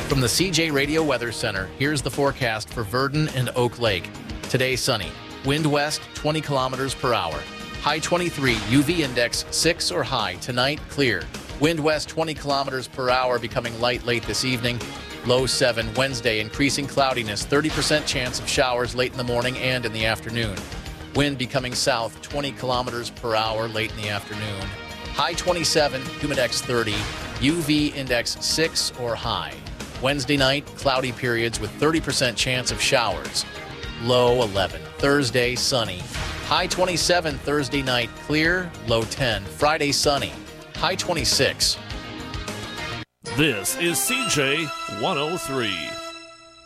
From the CJ Radio Weather Center, here's the forecast for Verdon and Oak Lake. Today, sunny. Wind west, 20 kilometers per hour. High 23, UV index 6 or high. Tonight, clear. Wind west, 20 kilometers per hour, becoming light late this evening. Low 7. Wednesday, increasing cloudiness, 30% chance of showers late in the morning and in the afternoon. Wind becoming south, 20 kilometers per hour late in the afternoon. High 27, humidex 30, UV index 6 or high. Wednesday night, cloudy periods with 30% chance of showers. Low 11. Thursday, sunny. High 27 Thursday night, clear. Low 10. Friday, sunny. High 26. This is CJ 103.